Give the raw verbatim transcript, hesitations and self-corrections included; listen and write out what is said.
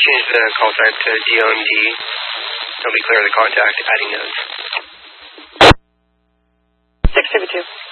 Change the call type to D O M D. It'll be clear the contact, adding nodes. six two two.